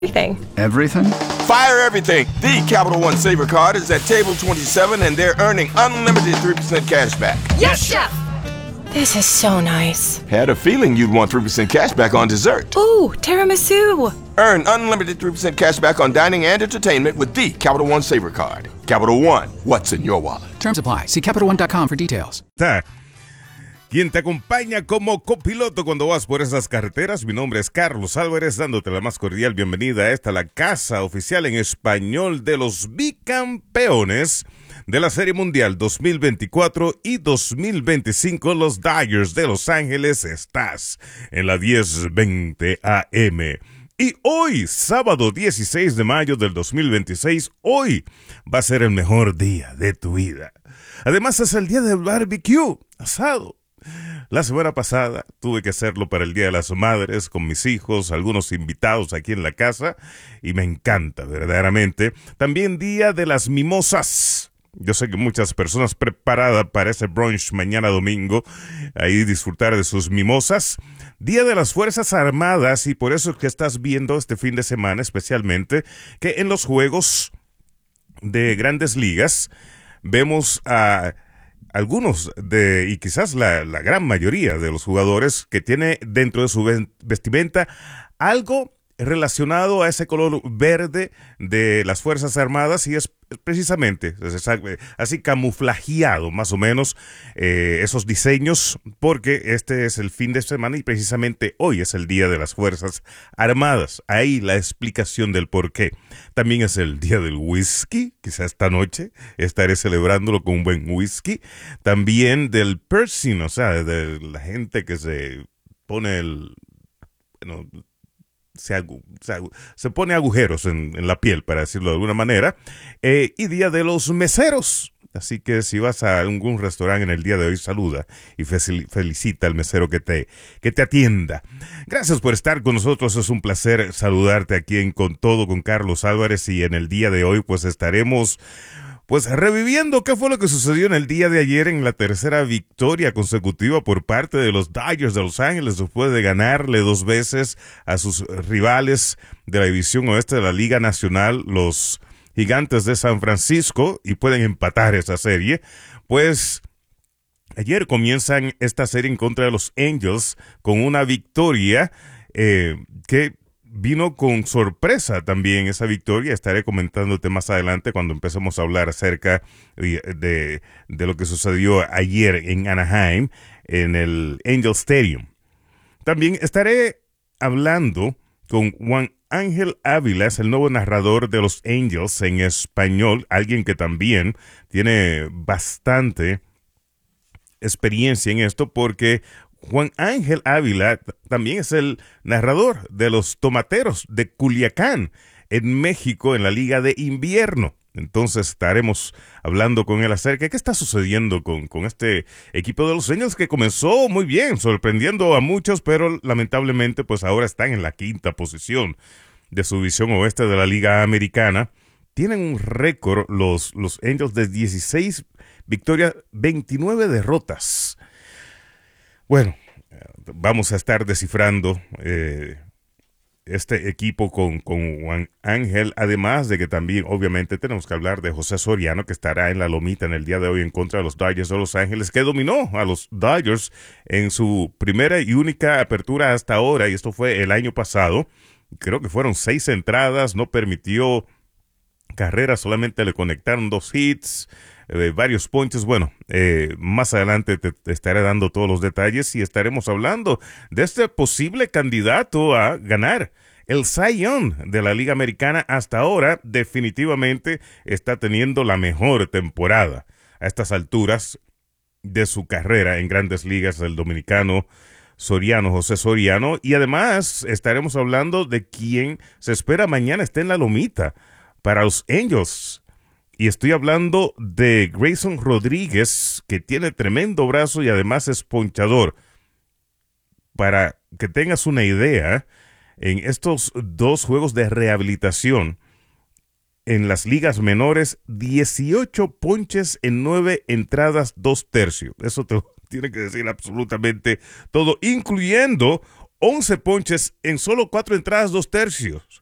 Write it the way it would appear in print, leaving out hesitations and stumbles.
Everything. Everything? Fire everything. The Capital One Saver Card is at table 27 and they're earning unlimited 3% cash back. Yes, Chef! This is so nice. Had a feeling you'd want 3% cash back on dessert. Ooh, tiramisu! Earn unlimited 3% cash back on dining and entertainment with the Capital One Saver Card. Capital One, what's in your wallet? Terms apply. See CapitalOne.com for details. Quien te acompaña como copiloto cuando vas por esas carreteras. Mi nombre es Carlos Álvarez, dándote la más cordial bienvenida a esta, la casa oficial en español de los bicampeones de la Serie Mundial 2024 y 2025, los Dodgers de Los Ángeles. Estás en la 1020 AM. Y hoy, sábado 16 de mayo del 2026, hoy va a ser el mejor día de tu vida. Además, es el día del barbecue, asado. La semana pasada tuve que hacerlo para el Día de las Madres con mis hijos, algunos invitados aquí en la casa, y me encanta verdaderamente. También Día de las Mimosas. Yo sé que muchas personas preparadas para ese brunch mañana domingo, ahí disfrutar de sus mimosas. Día de las Fuerzas Armadas, y por eso es que estás viendo este fin de semana especialmente que en los juegos de Grandes Ligas vemos a algunos y quizás la gran mayoría de los jugadores que tiene dentro de su vestimenta algo relacionado a ese color verde de las Fuerzas Armadas, y es precisamente así camuflajeado más o menos esos diseños, porque este es el fin de semana y precisamente hoy es el Día de las Fuerzas Armadas. Ahí la explicación del por qué. También es el Día del Whisky, quizás esta noche estaré celebrándolo con un buen whisky. También del piercing, o sea, de la gente que se pone se pone agujeros en la piel, para decirlo de alguna manera, y Día de los Meseros. Así que si vas a algún restaurante en el día de hoy, saluda y felicita al mesero que te atienda. Gracias por estar con nosotros, es un placer saludarte aquí en Con Todo con Carlos Álvarez, y en el día de hoy pues estaremos reviviendo qué fue lo que sucedió en el día de ayer en la tercera victoria consecutiva por parte de los Dodgers de Los Ángeles, después de ganarle 2 veces a sus rivales de la división oeste de la Liga Nacional, los Gigantes de San Francisco, y pueden empatar esa serie. Pues ayer comienzan esta serie en contra de los Angels con una victoria que vino con sorpresa también. Esa victoria estaré comentándote más adelante cuando empecemos a hablar acerca de lo que sucedió ayer en Anaheim, en el Angel Stadium. También estaré hablando con Juan Ángel Ávila, es el nuevo narrador de los Angels en español, alguien que también tiene bastante experiencia en esto, porque Juan Ángel Ávila también es el narrador de los Tomateros de Culiacán en México en la Liga de Invierno. Entonces estaremos hablando con él acerca de qué está sucediendo con este equipo de los Angels, que comenzó muy bien, sorprendiendo a muchos, pero lamentablemente pues ahora están en la 5ª posición de su división oeste de la Liga Americana. Tienen un récord los Angels de 16 victorias, 29 derrotas. Bueno, vamos a estar descifrando este equipo con Juan Ángel, además de que también obviamente tenemos que hablar de José Soriano, que estará en la lomita en el día de hoy en contra de los Dodgers de Los Ángeles, que dominó a los Dodgers en su primera y única apertura hasta ahora, y esto fue el año pasado. Creo que fueron 6 entradas, no permitió carreras, solamente le conectaron 2 hits, varios ponches. Bueno, más adelante te estaré dando todos los detalles y estaremos hablando de este posible candidato a ganar el Cy Young de la Liga Americana. Hasta ahora definitivamente está teniendo la mejor temporada a estas alturas de su carrera en Grandes Ligas, el dominicano José Soriano. Y además estaremos hablando de quién se espera mañana esté en la lomita para los Angels. Y estoy hablando de Grayson Rodríguez, que tiene tremendo brazo y además es ponchador. Para que tengas una idea, en estos 2 juegos de rehabilitación en las ligas menores, 18 ponches en 9 entradas, 2/3. Eso te tiene que decir absolutamente todo, incluyendo 11 ponches en solo 4 entradas, 2/3.